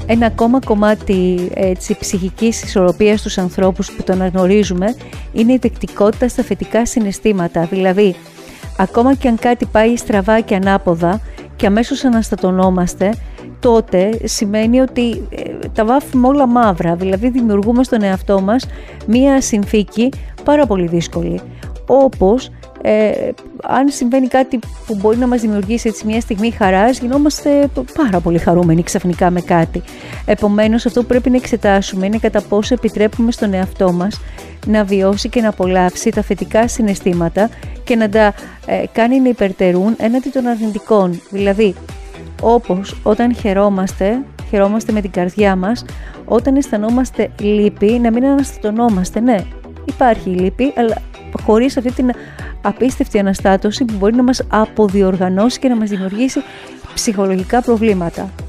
Ένα ακόμα κομμάτι ψυχικής ισορροπίας στους ανθρώπους που το αναγνωρίζουμε είναι η δεκτικότητα στα θετικά συναισθήματα. Δηλαδή, ακόμα και αν κάτι πάει στραβά και ανάποδα και αμέσως αναστατωνόμαστε, τότε σημαίνει ότι τα βάφουμε όλα μαύρα. Δηλαδή, δημιουργούμε στον εαυτό μας μία συνθήκη πάρα πολύ δύσκολη. Όπως αν συμβαίνει κάτι που μπορεί να μας δημιουργήσει έτσι μια στιγμή χαράς, γινόμαστε πάρα πολύ χαρούμενοι ξαφνικά με κάτι. Επομένως, αυτό που πρέπει να εξετάσουμε είναι κατά πόσο επιτρέπουμε στον εαυτό μας να βιώσει και να απολαύσει τα θετικά συναισθήματα και να τα κάνει να υπερτερούν έναντι των αρνητικών. Δηλαδή, όπως όταν χαιρόμαστε με την καρδιά μας, όταν αισθανόμαστε λύπη, να μην αναστατωνόμαστε. Ναι, υπάρχει η λύπη, αλλά χωρίς αυτή την απίστευτη αναστάτωση που μπορεί να μας αποδιοργανώσει και να μας δημιουργήσει ψυχολογικά προβλήματα.